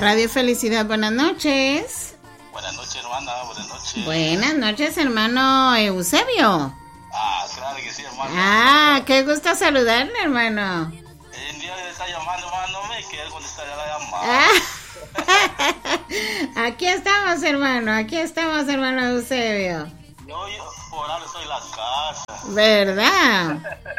Radio Felicidad, buenas noches. Buenas noches, hermana, buenas noches. Buenas noches, hermano Eusebio. Claro que sí, hermano. Qué gusto saludarle, hermano. El día le está llamando, hermano, no me quiere contestar la llamada. Aquí estamos, hermano Eusebio. Yo por ahora estoy en la casa. ¿Verdad?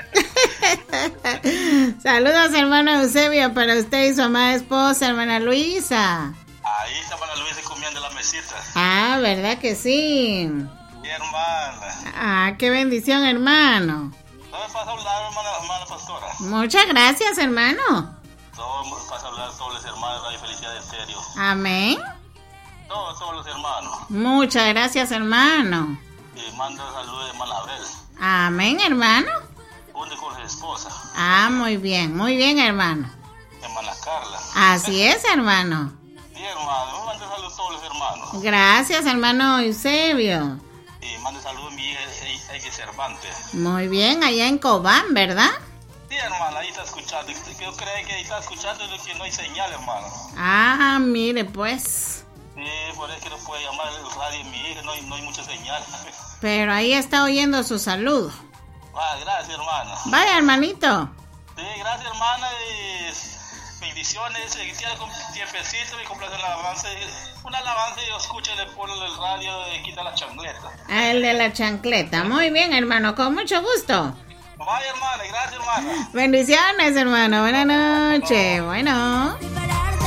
Saludos, hermano Eusebio, para usted y su amada esposa, hermana Luisa. Ahí está hermana Luisa comiendo la mesita. ¿Verdad que sí? Sí, hermana. Qué bendición, hermano. ¿No me pasa a hablar, hermana pastora? Muchas gracias, hermano. Todo pasa a hablar todos los hermanos de Radio Felicidad de Estéreo. Amén. Todos los hermanos. Muchas gracias, hermano. Y manda saludos de hermana Abel. Amén, hermano. ¿Dónde con su esposa? Muy bien, hermano. Hermana Carla. Así es, hermano. Sí, hermano, manda saludos a todos los hermanos. Gracias, hermano Eusebio. Y manda saludos a mi hija Eike Cervantes. Muy bien, allá en Cobán, ¿verdad? Sí, hermano, ahí está escuchando. Yo creo que ahí está escuchando de que no hay señal, hermano. Mire, pues. Sí, por eso que no puede llamar el radio mi hija, no hay mucha señal. Pero ahí está oyendo su saludo. Gracias, hermano. Vaya, hermanito. Sí, gracias, hermana. Y bendiciones. Quisiera con tiempecito y complacer la alabanza. Una alabanza y yo escucho y le pone el radio de Quita la Chancleta. El de la chancleta. Muy bien, hermano, con mucho gusto. Vaya, hermana, gracias, hermana. Bendiciones, hermano. Buenas noches. Bueno.